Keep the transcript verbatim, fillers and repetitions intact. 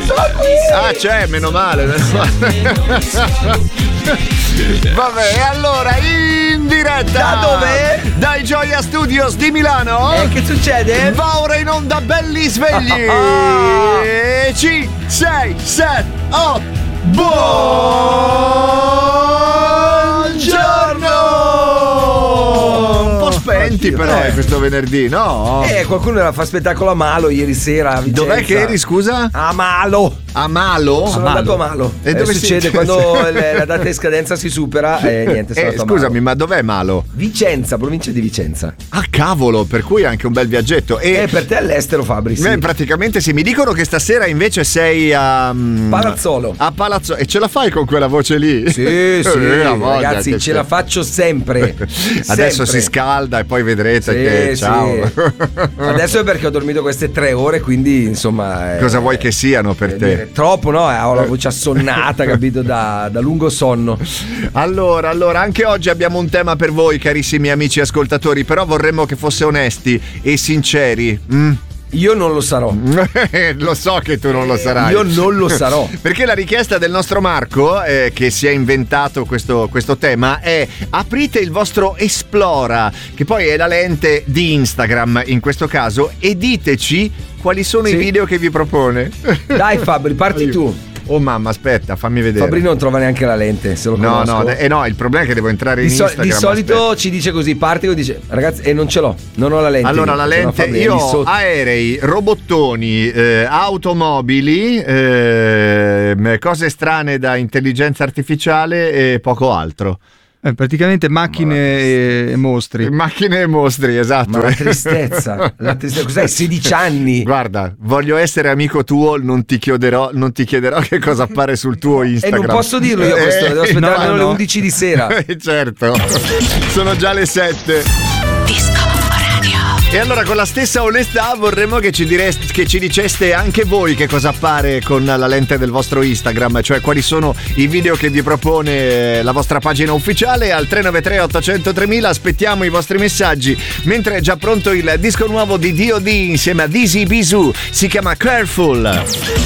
sono qui! Ah, c'è, meno male. Meno male. Vabbè, e allora in diretta da dove? Dai Gioia Studios di Milano. E che succede? Va ora in onda belli svegli. cinque, sei, sette, otto. Buongiorno. Un po' spenti però eh. questo venerdì, no? Eh, qualcuno era a fare spettacolo a Malo ieri sera a Vicenza. Dov'è che eri, scusa? A Malo. A Malo? Sono a Malo. andato a Malo. E eh, dove succede si... quando le, la data di scadenza si supera e eh, niente, sono eh, andato scusami, a Malo. ma dov'è Malo? Vicenza, provincia di Vicenza. Ah, cavolo, per cui anche un bel viaggetto. E eh, per te all'estero, Fabri, sì. Beh, praticamente sì. Mi dicono che stasera invece sei a um, Palazzolo. A Palazzolo. E ce la fai con quella voce lì? Sì, sì, eh, ragazzi, ce c'è. la faccio sempre. Adesso sempre. si scalda e poi vedrete sì, che ciao. Sì. Adesso è perché ho dormito queste tre ore, quindi insomma. Cosa eh, vuoi che siano per te? Dire, troppo, no? Ho la voce assonnata, capito? Da, da lungo sonno. Allora, allora, anche oggi abbiamo un tema per voi, carissimi amici ascoltatori, però vorremmo che fosse onesti e sinceri. Mm? Io non lo sarò. Lo so che tu non lo sarai. Io non lo sarò. Perché la richiesta del nostro Marco, eh, che si è inventato questo, questo tema, è: aprite il vostro Esplora, che poi è la lente di Instagram in questo caso, e diteci quali sono sì. i video che vi propone. Dai Fabri, parti tu. Oh mamma, aspetta, fammi vedere. Fabri non trova neanche la lente, se lo no, conosco. No, eh no, il problema è che devo entrare in di so- Instagram. Di solito aspetta. ci dice così, parti e dice ragazzi, e eh, non ce l'ho, non ho la lente. Allora la lente, io ho aerei, robottoni, eh, automobili, eh, cose strane da intelligenza artificiale e poco altro. Eh, praticamente macchine e, e mostri. Macchine e mostri, esatto. Ma la tristezza, la tristezza. Cos'hai, sedici anni? Guarda, voglio essere amico tuo, non ti chiederò, non ti chiederò che cosa appare sul tuo Instagram. E non posso dirlo io questo, devo aspettare almeno no, no. le undici di sera. Certo, sono già le sette. Disco Radio. E allora con la stessa onestà vorremmo che ci, direste, che ci diceste anche voi che cosa appare con la lente del vostro Instagram, cioè quali sono i video che vi propone la vostra pagina ufficiale. Al tre nove tre otto zero zero tremila aspettiamo i vostri messaggi, mentre è già pronto il disco nuovo di D O D insieme a Dizzy Bisou, si chiama Careful.